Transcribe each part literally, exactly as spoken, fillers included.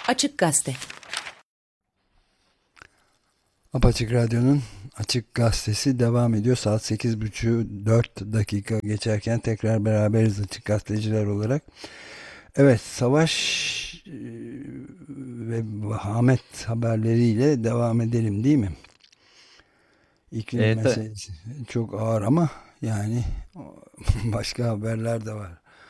Açık Gazete. Apaçık Radyo'nun Açık Gazetesi devam ediyor. Saat sekiz buçuk dört dakika geçerken tekrar beraberiz açık gazeteciler olarak. Evet, savaş e, ve vahamet haberleriyle devam edelim değil mi? İklim Evet, e, meselesi çok ağır ama yani başka haberler de var.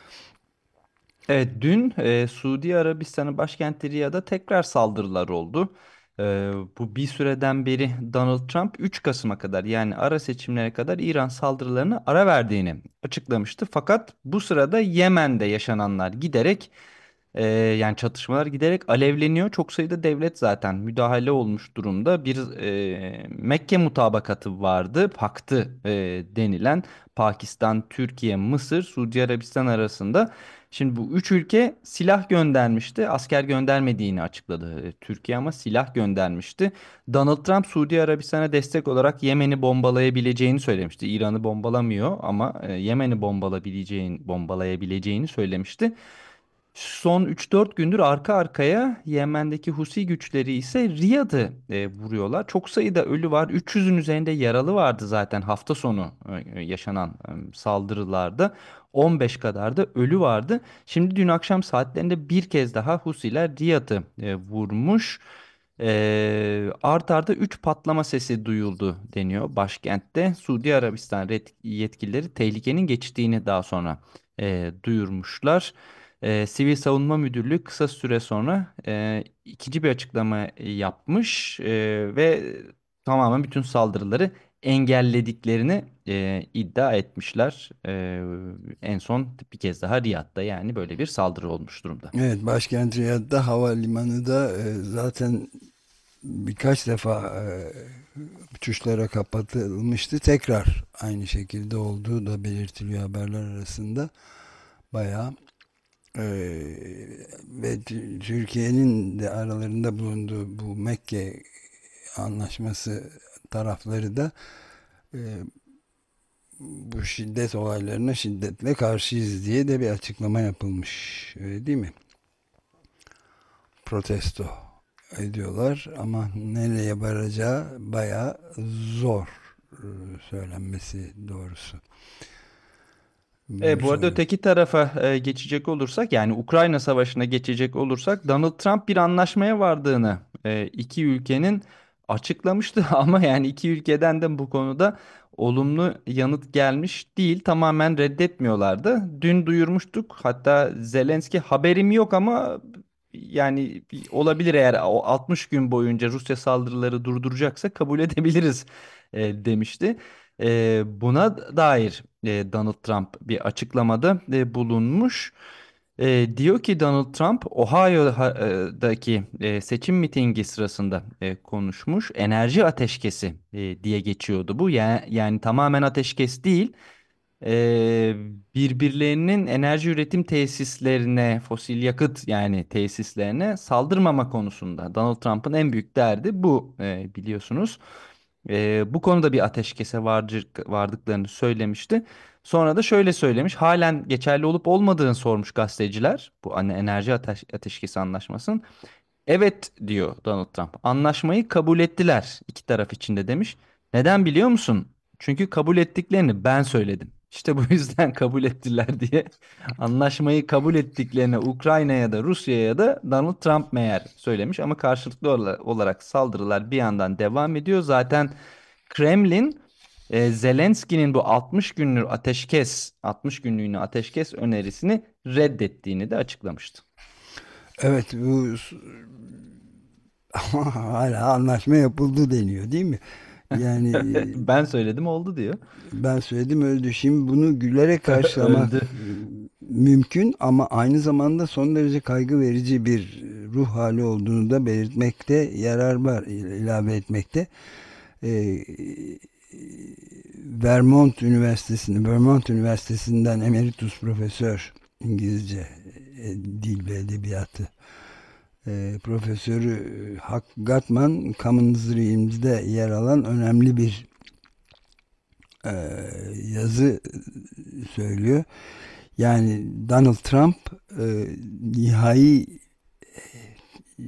evet dün e, Suudi Arabistan'ın başkenti Riyad'a tekrar saldırılar oldu. E, bu bir süreden beri Donald Trump üç Kasım'a kadar yani ara seçimlere kadar İran saldırılarını ara verdiğini açıklamıştı. Fakat bu sırada Yemen'de yaşananlar giderek Ee, yani çatışmalar giderek alevleniyor. Çok sayıda devlet zaten müdahale olmuş durumda. Bir e, Mekke mutabakatı vardı. Paktı e, denilen Pakistan, Türkiye, Mısır, Suudi Arabistan arasında. Şimdi bu üç ülke silah göndermişti. Asker göndermediğini açıkladı e, Türkiye ama silah göndermişti. Donald Trump Suudi Arabistan'a destek olarak Yemen'i bombalayabileceğini söylemişti. İran'ı bombalamıyor ama e, Yemen'i bombalayabileceğini, bombalayabileceğini söylemişti. Son üç dört gündür arka arkaya Yemen'deki Husi güçleri ise Riyad'ı e, vuruyorlar. Çok sayıda ölü var. üç yüzün üzerinde yaralı vardı zaten hafta sonu e, yaşanan e, saldırılarda. on beş kadar da ölü vardı. Şimdi dün akşam saatlerinde bir kez daha Husiler Riyad'ı e, vurmuş. E, art arda üç patlama sesi duyuldu deniyor başkentte. Suudi Arabistan ret- yetkilileri tehlikenin geçtiğini daha sonra e, duyurmuşlar. Ee, Sivil Savunma Müdürlüğü kısa süre sonra e, ikinci bir açıklama yapmış e, ve tamamen bütün saldırıları engellediklerini e, iddia etmişler. E, en son bir kez daha Riyad'da yani böyle bir saldırı olmuş durumda. Evet, başkent Riyad'da havalimanı da e, zaten birkaç defa e, uçuşlara kapatılmıştı. Tekrar aynı şekilde olduğu da belirtiliyor haberler arasında. Bayağı e, ve Tü- Türkiye'nin de aralarında bulunduğu bu Mekke anlaşması tarafları da e, bu şiddet olaylarına şiddetle karşıyız diye de bir açıklama yapılmış. Öyle değil mi? Protesto ediyorlar ama nereye varacağı bayağı zor, e, söylenmesi doğrusu. E, bu arada Son- öteki tarafa e, geçecek olursak yani Ukrayna Savaşı'na geçecek olursak Donald Trump bir anlaşmaya vardığını e, iki ülkenin açıklamıştı ama yani iki ülkeden de bu konuda olumlu yanıt gelmiş değil, tamamen reddetmiyorlardı. Dün duyurmuştuk, hatta Zelenski haberim yok ama yani olabilir, eğer o altmış gün boyunca Rusya saldırıları durduracaksa kabul edebiliriz e, demişti. E, buna dair e, Donald Trump bir açıklamada e, bulunmuş. E, diyor ki Donald Trump Ohio'daki e, seçim mitingi sırasında e, konuşmuş. Enerji ateşkesi e, diye geçiyordu bu. Yani, yani tamamen ateşkes değil. E, birbirlerinin enerji üretim tesislerine, fosil yakıt yani tesislerine saldırmama konusunda Donald Trump'ın en büyük derdi bu, e, biliyorsunuz. Ee, bu konuda bir ateşkese varcı- vardıklarını söylemişti. Sonra da şöyle söylemiş. Halen geçerli olup olmadığını sormuş gazeteciler. Bu hani enerji ateş, ateşkesi anlaşmasının. Evet diyor Donald Trump. Anlaşmayı kabul ettiler iki taraf içinde demiş. Neden biliyor musun? Çünkü kabul ettiklerini ben söyledim. İşte bu yüzden kabul ettiler diye. Anlaşmayı kabul ettiklerini Ukrayna'ya da Rusya'ya da Donald Trump meğer söylemiş. Ama karşılıklı ola- olarak saldırılar bir yandan devam ediyor. Zaten Kremlin e, Zelenski'nin bu altmış günlük ateşkes, altmış günlüğüne ateşkes önerisini reddettiğini de açıklamıştı. Evet, bu ama hala anlaşma yapıldı deniyor değil mi? Yani e, Ben söyledim oldu diyor. ben söyledim öldü. Şimdi bunu gülerek karşılamak Öldü. e, mümkün ama aynı zamanda son derece kaygı verici bir ruh hali olduğunu da belirtmekte yarar var, ilave etmekte. E, Vermont Üniversitesi'nin Vermont Üniversitesi'nden emeritus profesör, İngilizce e, dil ve edebiyatı e, profesörü e, Huck Gatman, Commons Dreams'de yer alan önemli bir e, yazı söylüyor. Yani Donald Trump e, nihai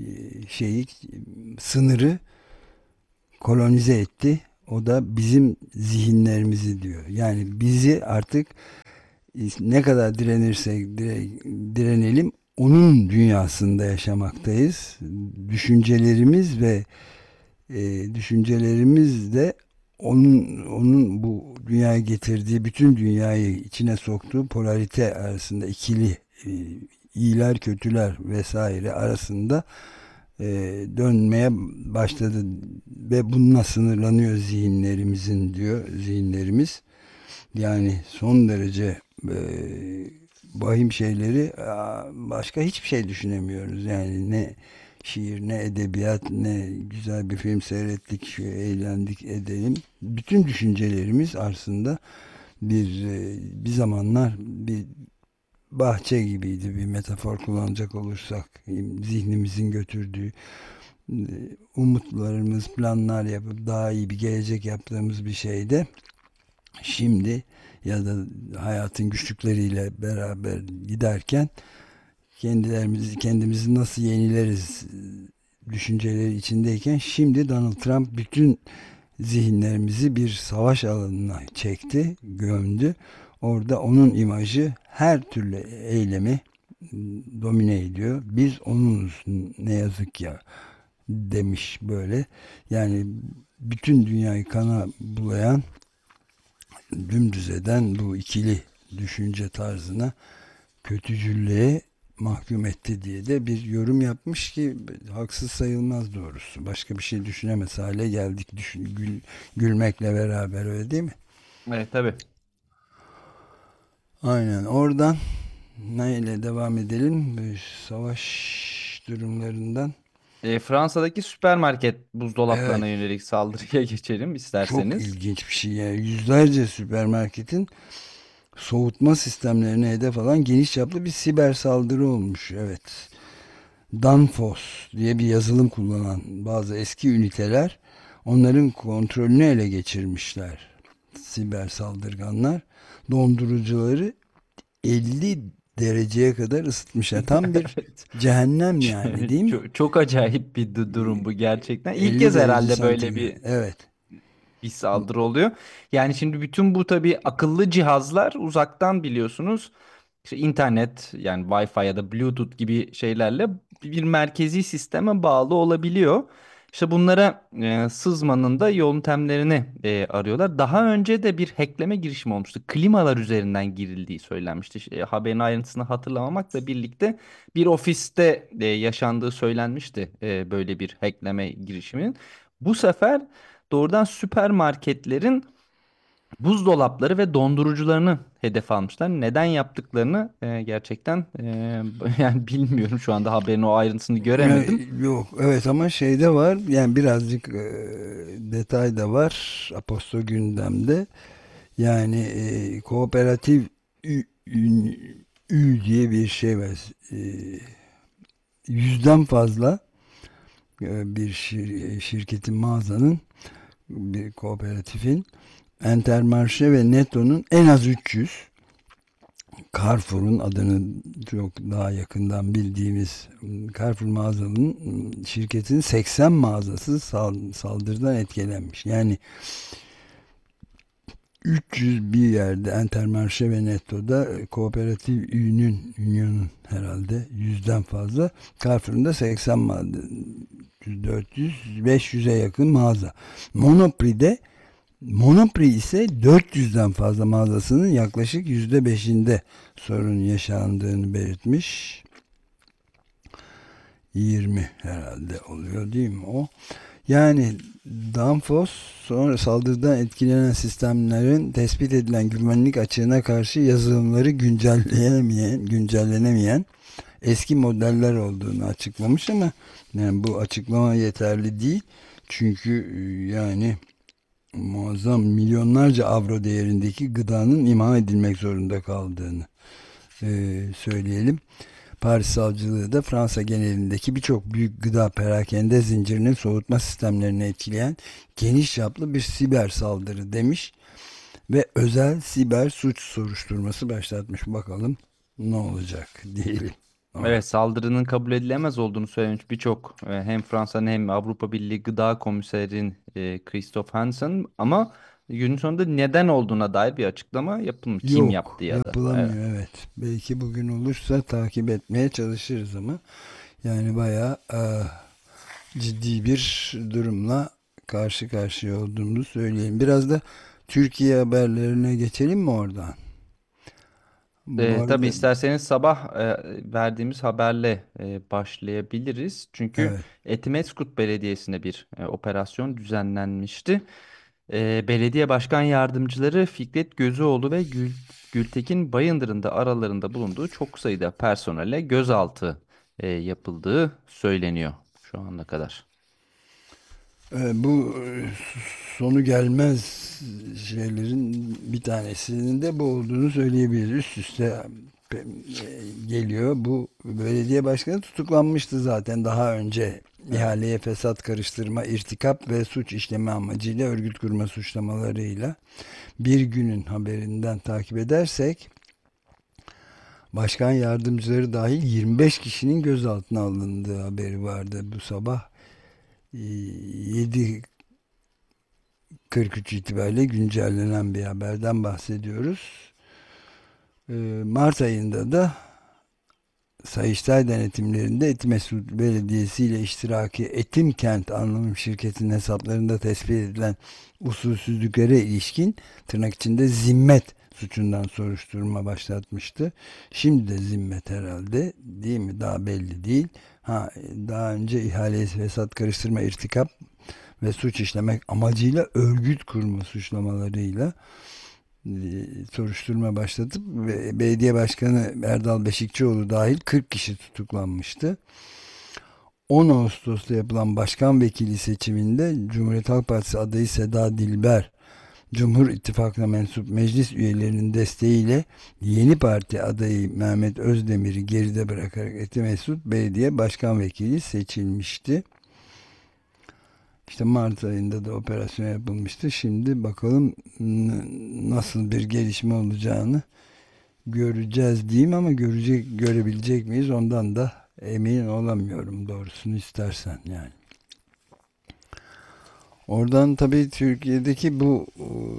şeyi, sınırı kolonize etti. O da bizim zihinlerimizi diyor. Yani bizi artık ne kadar direnirsek dire- direnelim onun dünyasında yaşamaktayız. Düşüncelerimiz ve e, düşüncelerimiz de onun onun bu dünyaya getirdiği, bütün dünyayı içine soktuğu polarite arasında, ikili e, iyiler kötüler vesaire arasında e, dönmeye başladı ve bununla sınırlanıyor zihinlerimizin diyor zihinlerimiz. Yani son derece e, vahim şeyleri, başka hiçbir şey düşünemiyoruz. Yani ne şiir, ne edebiyat, ne güzel bir film seyrettik, şu eğlendik edelim. Bütün düşüncelerimiz aslında bir e, bir zamanlar bir bahçe gibiydi, bir metafor kullanacak olursak. Zihnimizin götürdüğü e, umutlarımız, planlar yapıp daha iyi bir gelecek yaptığımız bir şeyde şimdi ya da hayatın güçlükleriyle beraber giderken kendilerimizi kendimizi nasıl yenileriz düşünceleri içindeyken şimdi Donald Trump bütün zihinlerimizi bir savaş alanına çekti, gömdü. Orada onun imajı her türlü eylemi domine ediyor. Biz onunuz ne yazık ki demiş böyle. Yani bütün dünyayı kana bulayan, dümdüz eden bu ikili düşünce tarzına, kötücüllüğe mahkum etti diye de bir yorum yapmış ki haksız sayılmaz doğrusu. Başka bir şey düşünemez hale geldik, düşün, gül, gülmekle beraber, öyle değil mi? Evet, tabii. Aynen, oradan neyle devam edelim? Bu savaş durumlarından. E, Fransa'daki süpermarket Evet, buzdolaplarına yönelik saldırıya geçelim çok isterseniz. ilginç bir şey. Yani yüzlerce süpermarketin soğutma sistemlerine hedef alan geniş çaplı bir siber saldırı olmuş. Evet. Danfoss diye bir yazılım kullanan bazı eski üniteler onların kontrolünü ele geçirmişler. Siber saldırganlar dondurucuları elli dereceye kadar ısıtmışlar. Tam bir Evet. cehennem yani, değil mi? Çok, çok acayip bir du- durum bu gerçekten. İlk elli kez derece herhalde böyle santigrat. bir Evet. bir saldırı oluyor. Yani şimdi bütün bu tabii akıllı cihazlar uzaktan biliyorsunuz işte internet yani Wi-Fi ya da Bluetooth gibi şeylerle bir merkezi sisteme bağlı olabiliyor. İşte bunlara e, sızmanın da yöntemlerini e, arıyorlar. Daha önce de bir hackleme girişimi olmuştu. Klimalar üzerinden girildiği söylenmişti. İşte, e, haberin ayrıntısını hatırlamamakla birlikte bir ofiste e, yaşandığı söylenmişti e, böyle bir hackleme girişiminin. Bu sefer doğrudan süpermarketlerin buzdolapları ve dondurucularını hedef almışlar. Neden yaptıklarını e, gerçekten e, yani bilmiyorum şu anda haberin o ayrıntısını Ee, göremedim. Yok, evet, ama şeyde var yani birazcık e, detay da var Aposto gündemde. Yani e, kooperatif ü, ü- ü diye bir şey var. E, yüzden fazla e, bir şir- şirketin, mağazanın, bir kooperatifin, Intermarché ve Netto'nun en az üç yüz, Carrefour'un adını çok daha yakından bildiğimiz Carrefour mağazanın, şirketin seksen mağazası saldırıdan etkilenmiş. Yani üç yüz bir yerde, Intermarché ve Netto'da, e, kooperatif üyenin, Union'un herhalde yüzden fazla. Carrefour'un da seksen mağaza, dört yüz beş yüze yakın mağaza. Monoprix'de Monoprix ise dört yüzden fazla mağazasının yaklaşık yüzde beşinde sorun yaşandığını belirtmiş. yirmi herhalde oluyor, değil mi o? Yani Danfoss sonra saldırıdan etkilenen sistemlerin tespit edilen güvenlik açığına karşı yazılımları güncelleyemeyen, güncellenemeyen eski modeller olduğunu açıklamış, ama yani bu açıklama yeterli değil. Çünkü e, yani muazzam milyonlarca avro değerindeki gıdanın imha edilmek zorunda kaldığını e, söyleyelim. Paris Savcılığı da Fransa genelindeki birçok büyük gıda perakende zincirinin soğutma sistemlerini etkileyen geniş çaplı bir siber saldırı demiş ve özel siber suç soruşturması başlatmış. Bakalım ne olacak diyelim. Evet, saldırının kabul edilemez olduğunu söylemiş birçok e, hem Fransa'nın hem Avrupa Birliği Gıda Komiserin e, Christophe Hansen, ama günün sonunda neden olduğuna dair bir açıklama yapılmış. Kim Yok, yaptı ya da. Evet. yapılamıyor, evet. Belki bugün olursa takip etmeye çalışırız ama yani bayağı ah, ciddi bir durumla karşı karşıya olduğumuzu söyleyeyim. Biraz da Türkiye haberlerine geçelim mi oradan? Bu E, tabii arada isterseniz sabah e, verdiğimiz haberle e, başlayabiliriz. Çünkü evet. Etimesgut Belediyesi'nde bir e, operasyon düzenlenmişti. E, belediye başkan yardımcıları Fikret Gözüoğlu ve Gül, Gültekin Bayındır'ın da aralarında bulunduğu çok sayıda personele gözaltı e, yapıldığı söyleniyor şu ana kadar. E, bu e, sonu gelmez şeylerin bir tanesinin de bu olduğunu söyleyebiliriz. Üst üste e, geliyor. Bu belediye başkanı tutuklanmıştı zaten daha önce. Evet. İhaleye fesat karıştırma, irtikap ve suç işleme amacıyla örgüt kurma suçlamalarıyla bir günün haberinden takip edersek başkan yardımcıları dahil yirmi beş kişinin gözaltına alındığı haberi vardı bu sabah. E, yedi kırk üç itibariyle güncellenen bir haberden bahsediyoruz. Ee, Mart ayında da Sayıştay denetimlerinde Etimesgut Belediyesi ile iştiraki Etimkent Anonim Şirketi'nin hesaplarında tespit edilen usulsüzlüklere ilişkin tırnak içinde zimmet suçundan soruşturma başlatmıştı. Şimdi de zimmet herhalde, değil mi? Daha belli değil. Ha, daha önce ihaleye fesat karıştırma, irtikap ve suç işlemek amacıyla örgüt kurma suçlamalarıyla e, soruşturma başlatıp ve belediye başkanı Erdal Beşikçioğlu dahil kırk kişi tutuklanmıştı. on Ağustos'ta yapılan başkan vekili seçiminde Cumhuriyet Halk Partisi adayı Seda Dilber, Cumhur İttifakı'na mensup meclis üyelerinin desteğiyle Yeni Parti adayı Mehmet Özdemir'i geride bırakarak Etimesgut Belediye Başkan Vekili seçilmişti. İşte Mart ayında da operasyon yapılmıştı. Şimdi bakalım nasıl bir gelişme olacağını göreceğiz diyeyim ama görecek görebilecek miyiz ondan da emin olamıyorum doğrusunu istersen yani. Oradan tabii Türkiye'deki bu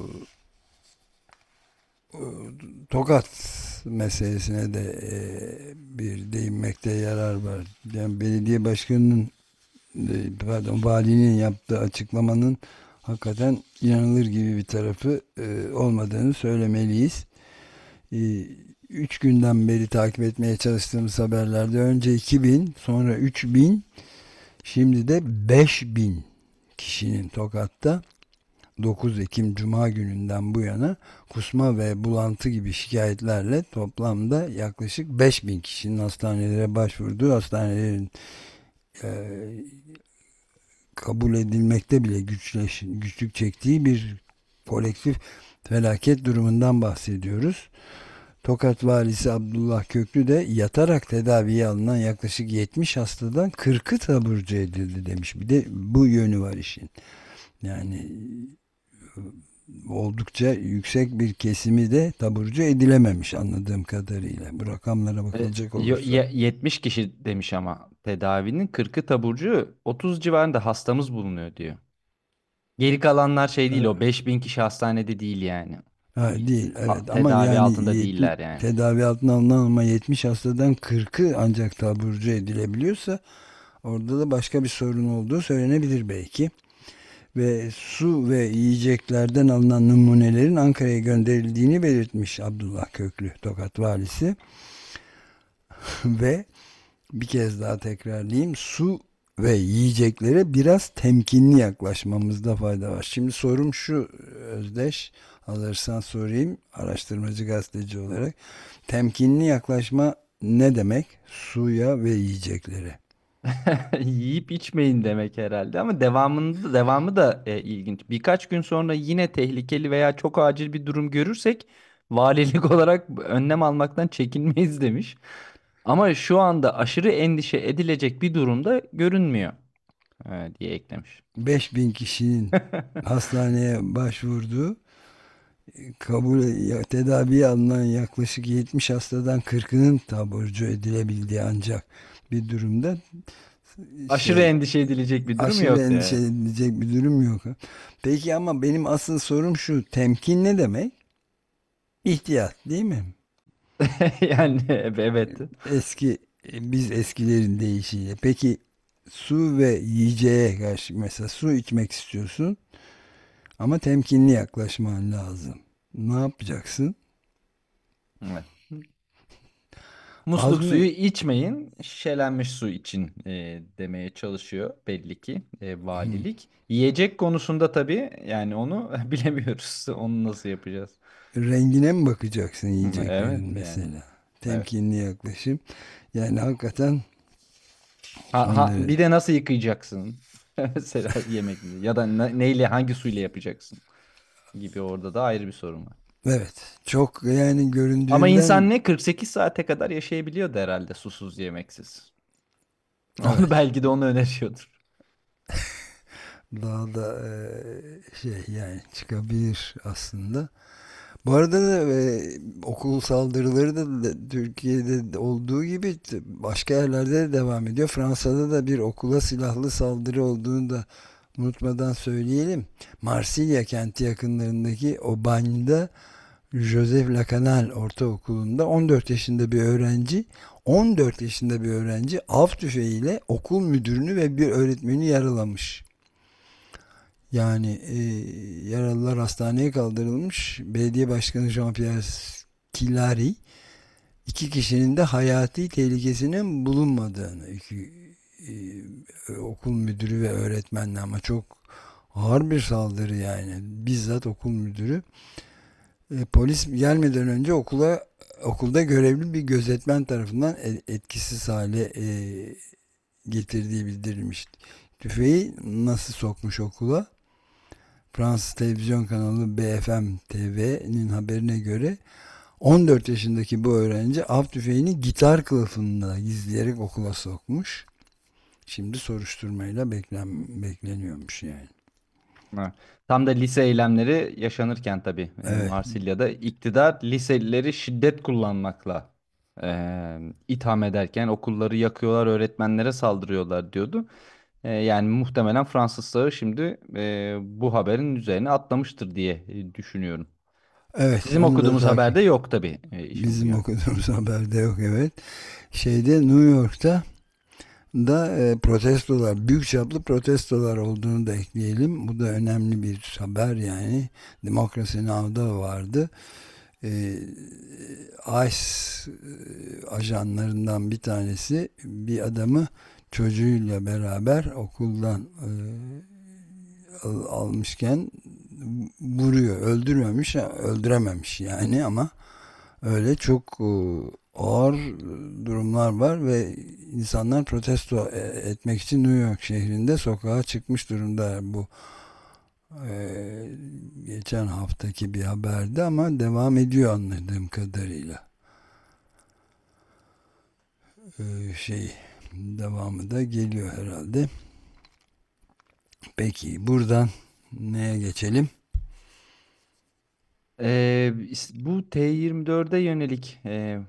e, Tokat meselesine de e, bir değinmekte yarar var. Yani belediye başkanının e, pardon valinin yaptığı açıklamanın hakikaten inanılır gibi bir tarafı e, olmadığını söylemeliyiz. E, Üç günden beri takip etmeye çalıştığımız haberlerde önce iki bin, sonra üç bin, şimdi de beş bin kişinin Tokat'ta dokuz Ekim Cuma gününden bu yana kusma ve bulantı gibi şikayetlerle toplamda yaklaşık beş bin kişinin hastanelere başvurduğu, hastanelerin e, kabul edilmekte bile güçleş, güçlük çektiği bir kolektif felaket durumundan bahsediyoruz. Tokat Valisi Abdullah Köklü de yatarak tedaviye alınan yaklaşık yetmiş hastadan kırkı taburcu edildi demiş. Bir de bu yönü var işin. Yani oldukça yüksek bir kesimi de taburcu edilememiş anladığım kadarıyla. Bu rakamlara E, bakılacak yo- olursa. ye- yetmiş kişi demiş ama tedavinin kırkı taburcu, otuz civarında hastamız bulunuyor diyor. Geri kalanlar şey değil, o beş bin kişi hastanede değil yani. Ha, değil, Ha- evet, ama tedavi yani altında yetmiş, değiller yani. tedavi altına alınan ama yetmiş hastadan kırkı ancak taburcu edilebiliyorsa orada da başka bir sorun olduğu söylenebilir belki. Ve su ve yiyeceklerden alınan numunelerin Ankara'ya gönderildiğini belirtmiş Abdullah Köklü, Tokat valisi. Ve bir kez daha tekrarlayayım, su ve yiyeceklere biraz temkinli yaklaşmamızda fayda var. Şimdi sorum şu Özdeş, alırsan sorayım araştırmacı gazeteci olarak. Temkinli yaklaşma ne demek? Suya ve yiyeceklere. Yiyip içmeyin demek herhalde, ama devamında devamı da e, ilginç. Birkaç gün sonra yine tehlikeli veya çok acil bir durum görürsek valilik olarak önlem almaktan çekinmeyiz demiş. Ama şu anda aşırı endişe edilecek bir durumda görünmüyor e, diye eklemiş. beş bin kişinin hastaneye başvurduğu, kabul ya, tedaviye alınan yaklaşık yetmiş hastadan kırkının taburcu edilebildiği ancak bir durumda Aşırı şey endişe edilecek bir durum aşırı yok endişe yani. edilecek bir durum yok. Peki ama benim asıl sorum şu: temkin ne demek? İhtiyat, değil mi? Yani evet. Eski biz eskilerin deyişiyle. Peki su ve yiyeceğe karşı, mesela su içmek istiyorsun ama temkinli yaklaşman lazım. Ne yapacaksın? Evet. Az Musluk mı? suyu içmeyin, şişelenmiş su için e, demeye çalışıyor belli ki e, valilik. Yiyecek konusunda tabii yani onu bilemiyoruz. Onu nasıl yapacağız? Rengine mi bakacaksın Hı, yiyeceklerin evet yani. mesela? Evet. Temkinli yaklaşım. Yani hakikaten Ha, son ha, derece. bir de nasıl yıkayacaksın? Mesela yemek ya da ne- neyle hangi suyla yapacaksın gibi orada da ayrı bir sorun var. Evet. Çok yani Ama insan göründüğünden, ne kırk sekiz saate kadar yaşayabiliyordu herhalde susuz yemeksiz. Onu evet, belki de onu öneriyordur. daha da eee, şey yani çıkabilir aslında. Bu arada da e, okul saldırıları da, da Türkiye'de olduğu gibi t- başka yerlerde de devam ediyor. Fransa'da da bir okula silahlı saldırı olduğunu da unutmadan söyleyelim. Marsilya kenti yakınlarındaki Aubagne'da Joseph Lacanal Ortaokulu'nda on dört yaşında bir öğrenci on dört yaşında bir öğrenci av tüfeğiyle okul müdürünü ve bir öğretmeni yaralamış. Yani e, yaralılar hastaneye kaldırılmış. Belediye Başkanı Jean-Pierre Kilari iki kişinin de hayati tehlikesinin bulunmadığını, iki, e, okul müdürü ve öğretmenle, ama çok ağır bir saldırı yani. Bizzat okul müdürü. E, polis gelmeden önce okula okulda görevli bir gözetmen tarafından e- etkisiz hale e, getirdiği bildirilmiş. Tüfeği nasıl sokmuş okula? Fransız televizyon kanalı B F M T V'nin haberine göre on dört yaşındaki bu öğrenci av tüfeğini gitar kılıfında gizleyerek okula sokmuş. Şimdi soruşturmayla beklen bekleniyormuş yani. Ha. Tam da lise eylemleri yaşanırken tabii e, Evet, Marsilya'da iktidar liselileri şiddet kullanmakla e, itham ederken okulları yakıyorlar, öğretmenlere saldırıyorlar diyordu. E, yani muhtemelen Fransız sağı şimdi e, bu haberin üzerine atlamıştır diye e, düşünüyorum. evet, Bizim onu da okuduğumuz takip. haberde yok tabii e, işin bu Bizim yönü. okuduğumuz haberde yok, evet. Şeyde, New York'ta da e, protestolar, büyük çaplı protestolar olduğunu da ekleyelim. Bu da önemli bir haber yani. Demokrasi Now'da vardı. E, ICE e, ajanlarından bir tanesi bir adamı çocuğuyla beraber okuldan e, al- almışken vuruyor. Öldürmemiş, öldürememiş yani, ama öyle çok e, ağır durumlar var ve insanlar protesto e- etmek için New York şehrinde sokağa çıkmış durumda. Bu e, geçen haftaki bir haberdi ama devam ediyor anladığım kadarıyla. E, şey devamı da geliyor herhalde. Peki buradan neye geçelim? E, is- bu T yirmi dörde yönelik e,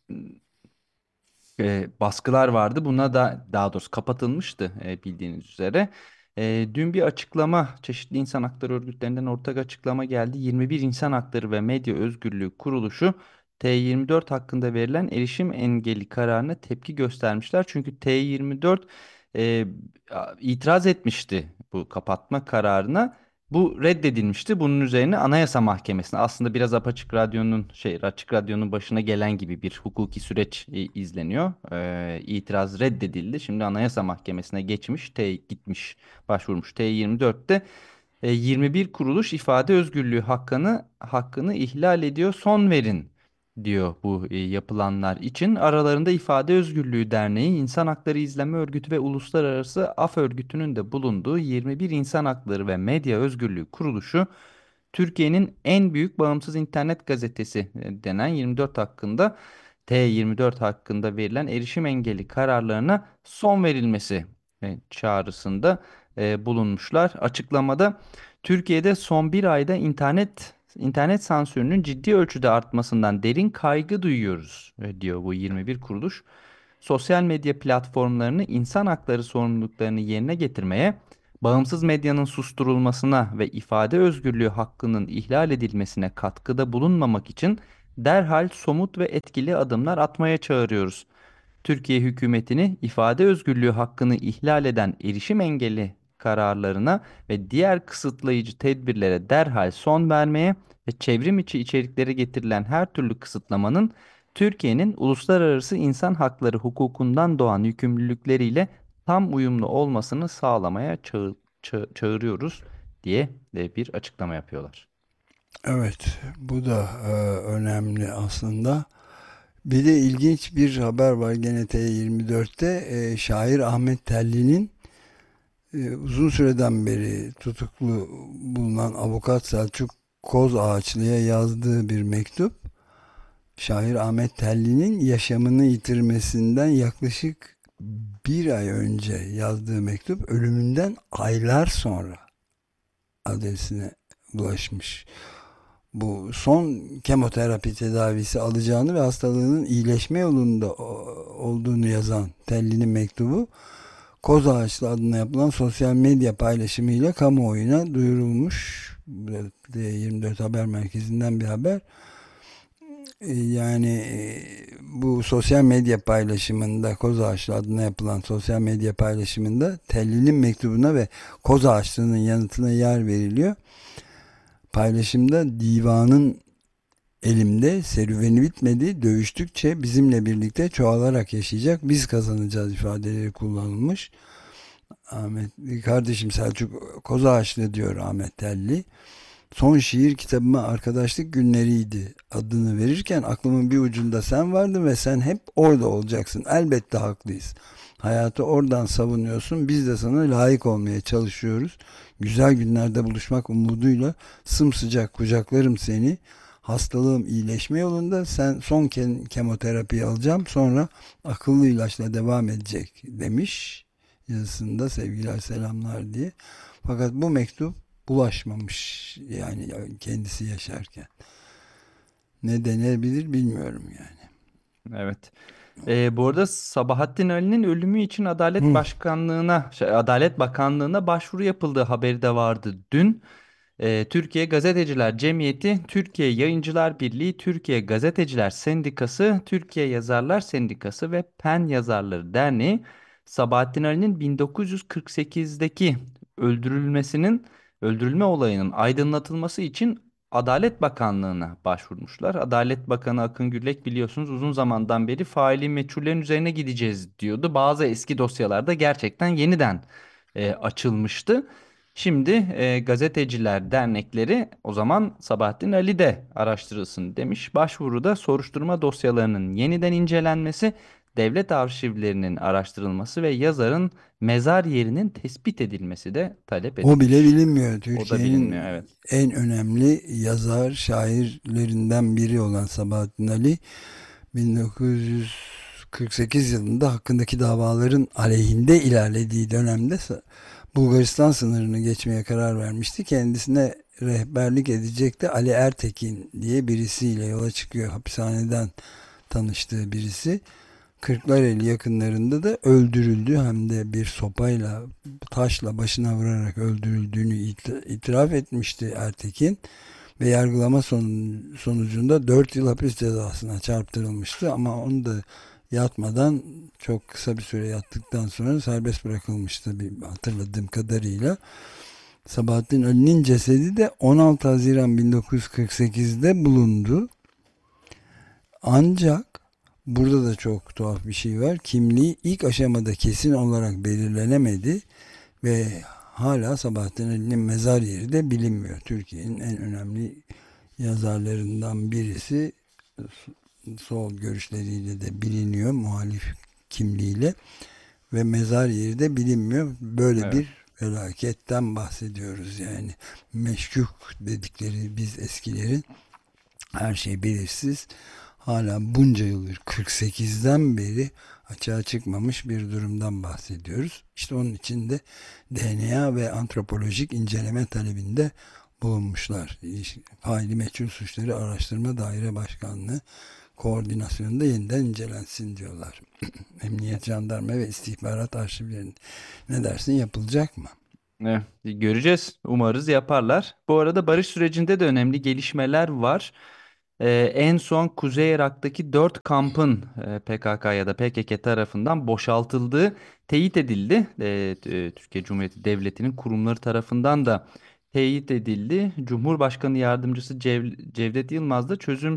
e, baskılar vardı. Buna da daha doğrusu kapatılmıştı e, bildiğiniz üzere. E, dün bir açıklama, çeşitli insan hakları örgütlerinden ortak açıklama geldi. yirmi bir İnsan Hakları ve Medya Özgürlüğü Kuruluşu T yirmi dört hakkında verilen erişim engeli kararına tepki göstermişler. Çünkü T yirmi dört e, a- itiraz etmişti bu kapatma kararına. Bu reddedilmişti. Bunun üzerine Anayasa Mahkemesi'ne, aslında biraz Apaçık Radyo'nun şey Açık Radyo'nun başına gelen gibi bir hukuki süreç e, izleniyor. Ee, itiraz reddedildi. Şimdi Anayasa Mahkemesi'ne geçmiş, T gitmiş, başvurmuş. T yirmi dörtte e, yirmi bir kuruluş ifade özgürlüğü hakkını hakkını ihlal ediyor. Son verin diyor bu e, yapılanlar için. Aralarında İfade Özgürlüğü Derneği, İnsan Hakları İzleme Örgütü ve Uluslararası Af Örgütü'nün de bulunduğu yirmi bir İnsan Hakları ve Medya Özgürlüğü Kuruluşu, Türkiye'nin en büyük bağımsız internet gazetesi e, denen yirmi dört hakkında T yirmi dört hakkında verilen erişim engeli kararlarına son verilmesi e, çağrısında e, bulunmuşlar. Açıklamada Türkiye'de son bir ayda internet internet sansürünün ciddi ölçüde artmasından derin kaygı duyuyoruz, e, diyor bu yirmi bir kuruluş. Sosyal medya platformlarını insan hakları sorumluluklarını yerine getirmeye, bağımsız medyanın susturulmasına ve ifade özgürlüğü hakkının ihlal edilmesine katkıda bulunmamak için derhal somut ve etkili adımlar atmaya çağırıyoruz. Türkiye hükümetini ifade özgürlüğü hakkını ihlal eden erişim engelli kararlarına ve diğer kısıtlayıcı tedbirlere derhal son vermeye ve çevrim içi içeriklere getirilen her türlü kısıtlamanın Türkiye'nin uluslararası insan hakları hukukundan doğan yükümlülükleriyle tam uyumlu olmasını sağlamaya çağır- ça- çağırıyoruz diye de bir açıklama yapıyorlar. Evet, bu da e, önemli aslında. Bir de ilginç bir haber var gene T yirmi dörtte. E, şair Ahmet Telli'nin e, uzun süreden beri tutuklu bulunan avukat Selçuk Kozağaçlı'ya yazdığı bir mektup. Şair Ahmet Telli'nin yaşamını yitirmesinden yaklaşık bir ay önce yazdığı mektup ölümünden aylar sonra adresine ulaşmış. Bu son kemoterapi tedavisi alacağını ve hastalığının iyileşme yolunda olduğunu yazan Telli'nin mektubu Koz Ağaçlı adına yapılan sosyal medya paylaşımıyla kamuoyuna duyurulmuş. yirmi dört Haber Merkezi'nden bir haber. Yani bu sosyal medya paylaşımında, Koz Ağaçlı adına yapılan sosyal medya paylaşımında Telli'nin mektubuna ve Koz Ağaçlı'nın yanıtına yer veriliyor. Paylaşımda divanın elimde, serüveni bitmedi, dövüştükçe bizimle birlikte çoğalarak yaşayacak, biz kazanacağız ifadeleri kullanılmış. Ahmet kardeşim Selçuk Kozağaçlı diyor Ahmet Telli. Son şiir kitabıma arkadaşlık günleriydi adını verirken aklımın bir ucunda sen vardın ve sen hep orada olacaksın. Elbette haklıyız. Hayatı oradan savunuyorsun. Biz de sana layık olmaya çalışıyoruz. Güzel günlerde buluşmak umuduyla sımsıcak kucaklarım seni. Hastalığım iyileşme yolunda. Sen son ke- kemoterapiyi alacağım. Sonra akıllı ilaçla devam edecek demiş yazısında, sevgiler selamlar diye. Fakat bu mektup bulaşmamış yani kendisi yaşarken. Ne denebilir bilmiyorum yani. Evet. Ee, bu arada Sabahattin Ali'nin ölümü için Adalet Hı. Başkanlığına, şey, Adalet Bakanlığı'na başvuru yapıldığı haberi de vardı dün. Ee, Türkiye Gazeteciler Cemiyeti, Türkiye Yayıncılar Birliği, Türkiye Gazeteciler Sendikası, Türkiye Yazarlar Sendikası ve Pen Yazarları Derneği Sabahattin Ali'nin bin dokuz yüz kırk sekizdeki öldürülmesinin, öldürülme olayının aydınlatılması için Adalet Bakanlığı'na başvurmuşlar. Adalet Bakanı Akın Gürlek biliyorsunuz uzun zamandan beri faili meçhullerin üzerine gideceğiz diyordu. Bazı eski dosyalarda gerçekten yeniden e, açılmıştı. Şimdi e, gazeteciler dernekleri o zaman Sabahattin Ali de araştırılsın demiş. Başvuruda soruşturma dosyalarının yeniden incelenmesi, devlet arşivlerinin araştırılması ve yazarın mezar yerinin tespit edilmesi de talep O bile edilmiş. bilinmiyor. O da bilinmiyor, Türkiye'nin evet. en önemli yazar, şairlerinden biri olan Sabahattin Ali bin dokuz yüz kırk sekiz yılında hakkındaki davaların aleyhinde ilerlediği dönemde Bulgaristan sınırını geçmeye karar vermişti. Kendisine rehberlik edecekti Ali Ertekin diye birisiyle yola çıkıyor. Hapishaneden tanıştığı birisi. Kırklareli yakınlarında da öldürüldü, hem de bir sopayla, taşla başına vurarak öldürüldüğünü itiraf etmişti Ertekin ve yargılama sonucunda dört yıl hapis cezasına çarptırılmıştı, ama onu da yatmadan çok kısa bir süre yattıktan sonra serbest bırakılmıştı bir hatırladığım kadarıyla. Sabahattin Ali'nin cesedi de on altı Haziran bin dokuz yüz kırk sekizde bulundu. Ancak burada da çok tuhaf bir şey var. Kimliği ilk aşamada kesin olarak belirlenemedi ve hala Sabahattin Ali'nin mezar yeri de bilinmiyor. Türkiye'nin en önemli yazarlarından birisi, sol görüşleriyle de biliniyor, muhalif kimliğiyle, ve mezar yeri de bilinmiyor. Böyle Evet. bir felaketten bahsediyoruz yani. Meşkuk dedikleri biz eskilerin, her şey belirsiz. Hala bunca yıldır, kırk sekizden beri açığa çıkmamış bir durumdan bahsediyoruz. İşte onun için de D N A ve antropolojik inceleme talebinde bulunmuşlar. İş- Faili Meçhul Suçları Araştırma Daire Başkanlığı koordinasyonunda yeniden incelensin diyorlar. Emniyet, jandarma ve istihbarat arşivlerinde. Ne dersin, yapılacak mı? Evet, göreceğiz. Umarız yaparlar. Bu arada barış sürecinde de önemli gelişmeler var. Ee, en son Kuzey Irak'taki dört kampın e, P K K ya da P K K tarafından boşaltıldığı teyit edildi. Ee, t- Türkiye Cumhuriyeti Devleti'nin kurumları tarafından da teyit edildi. Cumhurbaşkanı Yardımcısı Cev- Cevdet Yılmaz da çözüm